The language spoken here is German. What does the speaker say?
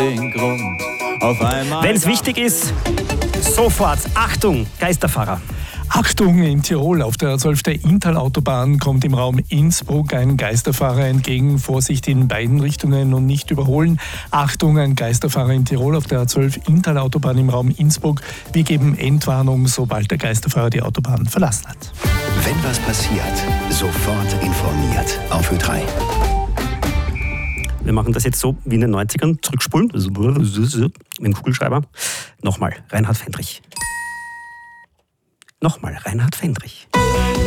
den Grund. Auf einmal. Wenn es wichtig ist, sofort. Achtung, Geisterfahrer. Achtung, in Tirol auf der 12. Inntal-Autobahn kommt im Raum Innsbruck ein Geisterfahrer entgegen. Vorsicht in beiden Richtungen und nicht überholen. Achtung, ein Geisterfahrer in Tirol auf der 12. Inntal-Autobahn im Raum Innsbruck. Wir geben Entwarnung, sobald der Geisterfahrer die Autobahn verlassen hat. Wenn was passiert, sofort informiert auf Ö3. Wir machen das jetzt so wie in den 90ern. Zurückspulen. Mit dem Kugelschreiber. Nochmal, Reinhard Fendrich. Nochmal, Reinhard Fendrich.